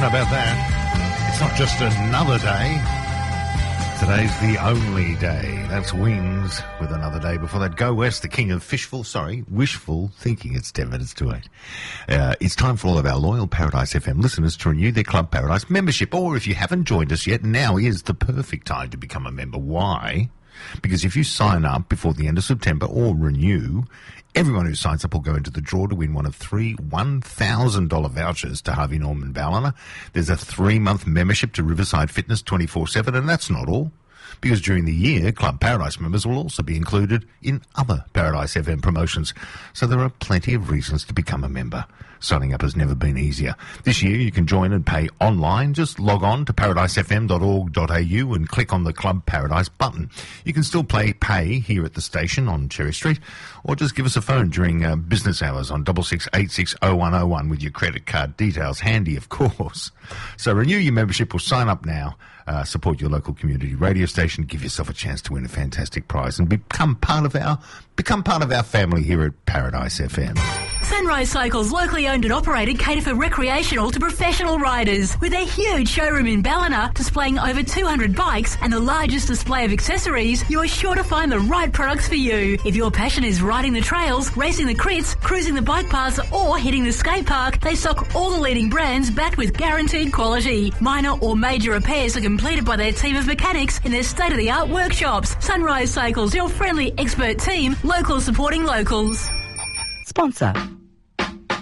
How about that? It's not just another day. Today's the only day. That's Wings with Another Day. Before that, Go West, the king of wishful thinking. It's 10 minutes to 8. It's time for all of our loyal Paradise FM listeners to renew their Club Paradise membership. Or if you haven't joined us yet, now is the perfect time to become a member. Why? Because if you sign up before the end of September or renew, everyone who signs up will go into the draw to win one of three $1,000 vouchers to Harvey Norman Ballina. There's a 3-month membership to Riverside Fitness 24/7, and that's not all. Because during the year, Club Paradise members will also be included in other Paradise FM promotions. So there are plenty of reasons to become a member. Signing up has never been easier. This year, you can join and pay online. Just log on to paradisefm.org.au and click on the Club Paradise button. You can still pay here at the station on Cherry Street, or just give us a phone during business hours on 66860101 with your credit card details handy, of course. So renew your membership or sign up now. Support your local community radio station. Give yourself a chance to win a fantastic prize and become part of our family here at Paradise FM. Sunrise Cycles, locally owned and operated, cater for recreational to professional riders. With their huge showroom in Ballina, displaying over 200 bikes and the largest display of accessories, you are sure to find the right products for you. If your passion is riding the trails, racing the crits, cruising the bike paths, or hitting the skate park, they stock all the leading brands backed with guaranteed quality. Minor or major repairs are completed by their team of mechanics in their state-of-the-art workshops. Sunrise Cycles, your friendly expert team, locals supporting locals. Sponsor.